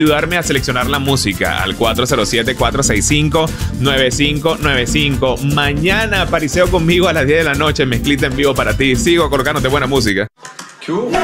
ayudarme a seleccionar la música al 407-465-9595. Mañana pariseo conmigo a las 10 de la noche, mezclita en vivo para ti. Sigo colocándote buena música.